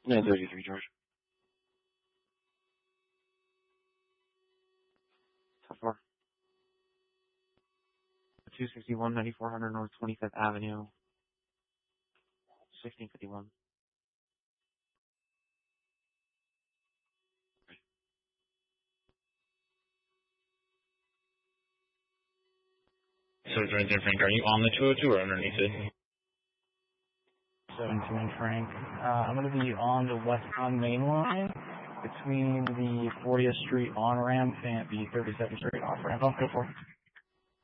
933, George. Top 4. 261, 9400 North 25th Avenue. 1651. So, Frank, are you on the 202 or underneath it? 17 Frank. I'm going to be on the westbound main line between the 40th Street on-ramp and the 37th Street off-ramp. Oh, go for it.